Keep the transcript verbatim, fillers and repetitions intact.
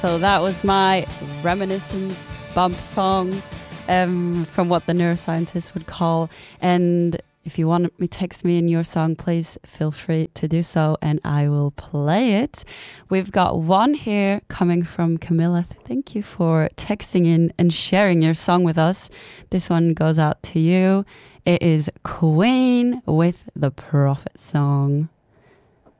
So that was my reminiscent bump song um, from what the neuroscientists would call. And if you want me, text me in your song, please feel free to do so and I will play it. We've got one here coming from Camilla. Thank you for texting in and sharing your song with us. This one goes out to you. It is Queen with the Prophet Song.